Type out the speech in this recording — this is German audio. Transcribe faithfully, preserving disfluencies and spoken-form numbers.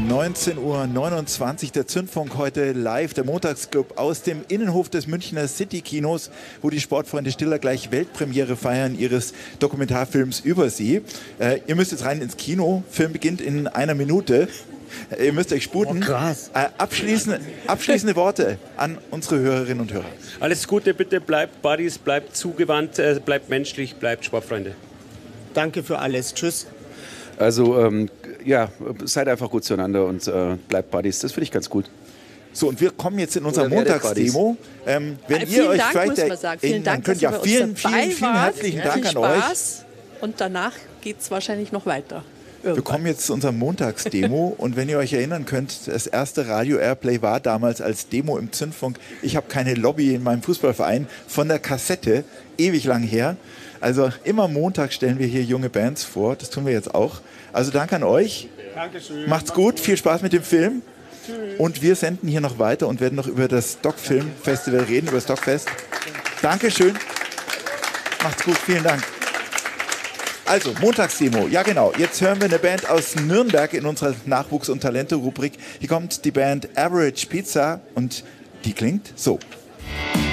neunzehn Uhr neunundzwanzig, der Zündfunk heute live, der Montagsclub aus dem Innenhof des Münchner City-Kinos, wo die Sportfreunde Stiller gleich Weltpremiere feiern ihres Dokumentarfilms über sie. Äh, ihr müsst jetzt rein ins Kino, Film beginnt in einer Minute. Äh, ihr müsst euch sputen. Oh, krass. Äh, abschließende, abschließende Worte an unsere Hörerinnen und Hörer. Alles Gute, bitte bleibt Buddies, bleibt zugewandt, äh, bleibt menschlich, bleibt Sportfreunde. Danke für alles. Tschüss. Also ähm, ja, seid einfach gut zueinander und äh, bleibt Buddies. Das finde ich ganz gut. So, und wir kommen jetzt in unser Oder werdet Montagsdemo. Ähm, wenn Äh, ihr vielen euch Dank, vielleicht muss man sagen. Vielen erinnern Dank, könnt, dass ja, ihr bei vielen, uns dabei vielen, vielen wart. herzlichen Dank Viel an euch. Spaß. Und danach geht es wahrscheinlich noch weiter. Wir Irgendwann. kommen jetzt zu unserem Montagsdemo und wenn ihr euch erinnern könnt, das erste Radio Airplay war damals als Demo im Zündfunk. Ich habe keine Lobby in meinem Fußballverein, von der Kassette, ewig lang her. Also immer Montag stellen wir hier junge Bands vor, das tun wir jetzt auch. Also danke an euch. Dankeschön. Macht's gut, viel Spaß mit dem Film. Und wir senden hier noch weiter und werden noch über das Doc-Film Festival reden, über das Doc-Fest. Dankeschön. Macht's gut, vielen Dank. Also, Montagsdemo, ja genau. Jetzt hören wir eine Band aus Nürnberg in unserer Nachwuchs- und Talente-Rubrik. Hier kommt die Band Average Pizza und die klingt so.